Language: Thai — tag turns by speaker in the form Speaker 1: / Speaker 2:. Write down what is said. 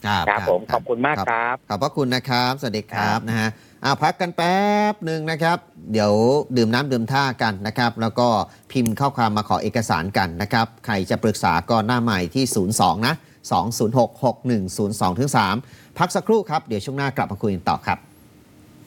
Speaker 1: ครับผมขอบคุณมากครับ
Speaker 2: ขอบพระคุณนะครับสวัสดีครับนะฮะพักกันแป๊บหนึ่งนะครับเดี๋ยวดื่มน้ำดื่มท่ากันนะครับแล้วก็พิมพ์ข้อความมาขอเอกสารกันนะครับใครจะปรึกษาก็หน้าใหม่ที่02นะ2066102-3พักสักครู่ครับเดี๋ยวช่วงหน้ากลับมาคุยกันต่อครับ